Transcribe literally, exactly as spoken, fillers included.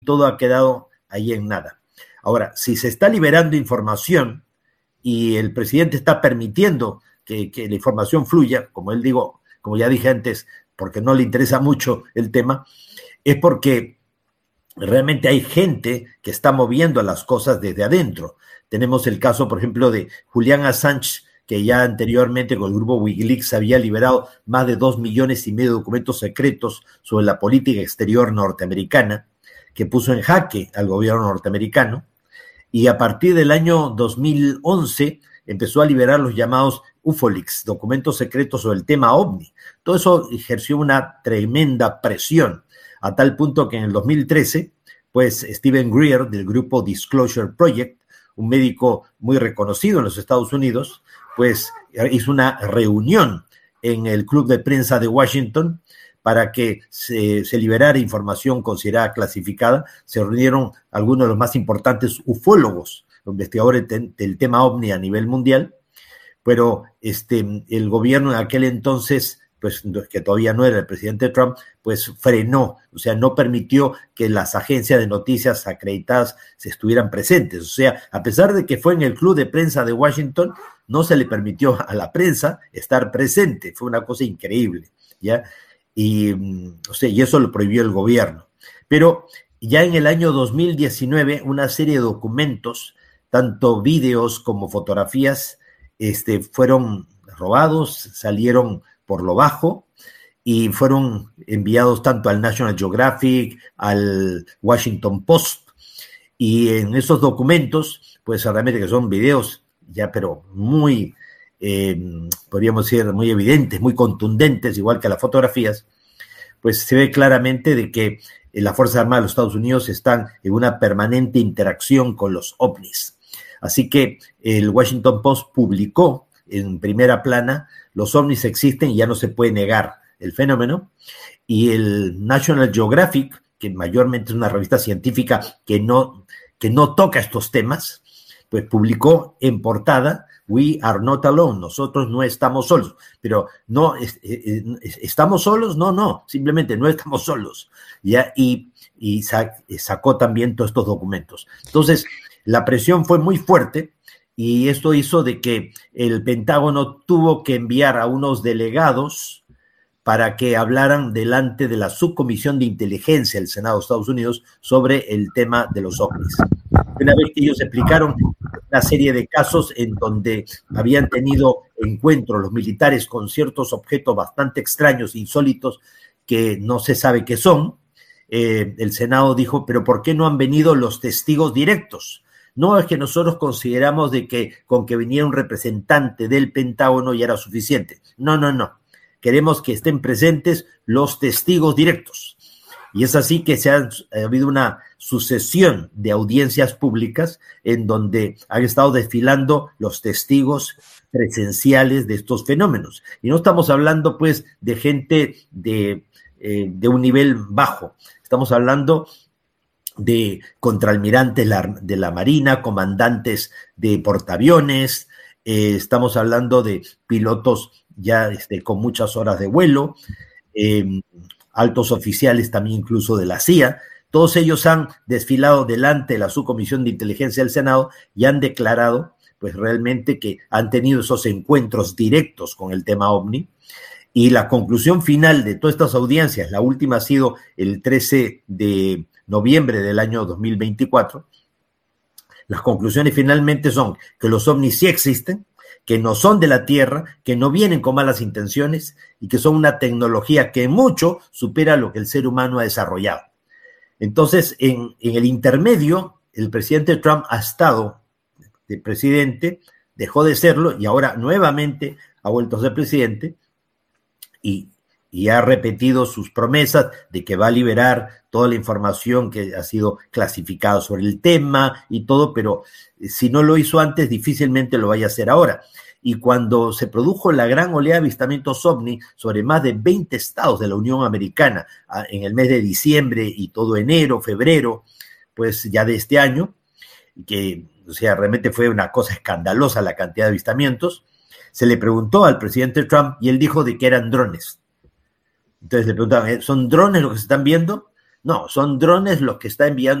todo ha quedado ahí en nada. Ahora, si se está liberando información y el presidente está permitiendo que, que la información fluya, como él digo, como ya dije antes, porque no le interesa mucho el tema, es porque realmente hay gente que está moviendo las cosas desde adentro. Tenemos el caso, por ejemplo, de Julian Assange, que ya anteriormente con el grupo Wikileaks había liberado más de dos millones y medio de documentos secretos sobre la política exterior norteamericana, que puso en jaque al gobierno norteamericano, y a partir del año dos mil once empezó a liberar los llamados UFOLeaks, documentos secretos sobre el tema OVNI. Todo eso ejerció una tremenda presión, a tal punto que en el dos mil trece, pues Stephen Greer, del grupo Disclosure Project, un médico muy reconocido en los Estados Unidos, pues hizo una reunión en el Club de Prensa de Washington para que se, se liberara información considerada clasificada. Se reunieron algunos de los más importantes ufólogos, investigadores de, del tema OVNI a nivel mundial, pero este, el gobierno en aquel entonces, pues que todavía no era el presidente Trump, pues frenó, o sea, no permitió que las agencias de noticias acreditadas se estuvieran presentes. O sea, a pesar de que fue en el Club de Prensa de Washington, no se le permitió a la prensa estar presente. Fue una cosa increíble, ¿ya? Y, o sea, y eso lo prohibió el gobierno. Pero ya en el año dos mil diecinueve, una serie de documentos, tanto videos como fotografías, este, fueron robados, salieron por lo bajo y fueron enviados tanto al National Geographic, al Washington Post, y en esos documentos, pues realmente que son videos ya pero muy, eh, podríamos decir, muy evidentes, muy contundentes, igual que las fotografías, pues se ve claramente de que las Fuerzas Armadas de los Estados Unidos están en una permanente interacción con los ovnis. Así que el Washington Post publicó en primera plana: los ovnis existen y ya no se puede negar el fenómeno. Y el National Geographic, que mayormente es una revista científica que no, que no toca estos temas, pues publicó en portada: "We are not alone", nosotros no estamos solos. Pero no, es, es, es, ¿estamos solos? No, no, simplemente no estamos solos. ¿Ya? Y, y sacó también todos estos documentos. Entonces, la presión fue muy fuerte, y esto hizo de que el Pentágono tuvo que enviar a unos delegados para que hablaran delante de la Subcomisión de Inteligencia del Senado de Estados Unidos sobre el tema de los ovnis. Una vez que ellos explicaron una serie de casos en donde habían tenido encuentros los militares con ciertos objetos bastante extraños, insólitos, que no se sabe qué son, eh, el Senado dijo: pero ¿por qué no han venido los testigos directos? No, es que nosotros consideramos de que con que viniera un representante del Pentágono ya era suficiente. No, no, no. Queremos que estén presentes los testigos directos. Y es así que se ha, ha habido una sucesión de audiencias públicas en donde han estado desfilando los testigos presenciales de estos fenómenos. Y no estamos hablando, pues, de gente de, eh, de un nivel bajo. Estamos hablando de contraalmirantes de la Marina, comandantes de portaaviones, eh, estamos hablando de pilotos ya este, con muchas horas de vuelo, eh, altos oficiales también incluso de la C I A. Todos ellos han desfilado delante de la Subcomisión de Inteligencia del Senado y han declarado, pues realmente, que han tenido esos encuentros directos con el tema OVNI. Y la conclusión final de todas estas audiencias, la última ha sido el trece de noviembre del año dos mil veinticuatro, las conclusiones finalmente son que los ovnis sí existen, que no son de la Tierra, que no vienen con malas intenciones y que son una tecnología que mucho supera lo que el ser humano ha desarrollado. Entonces, en, en el intermedio, el presidente Trump ha estado de presidente, dejó de serlo y ahora nuevamente ha vuelto a ser presidente, y y ha repetido sus promesas de que va a liberar toda la información que ha sido clasificada sobre el tema y todo, pero si no lo hizo antes, difícilmente lo vaya a hacer ahora. Y cuando se produjo la gran oleada de avistamientos OVNI sobre más de veinte estados de la Unión Americana en el mes de diciembre y todo enero, febrero, pues ya de este año, que, o sea, realmente fue una cosa escandalosa la cantidad de avistamientos, se le preguntó al presidente Trump y él dijo de que eran drones. Entonces le preguntaban: ¿son drones lo que se están viendo? No, son drones los que está enviando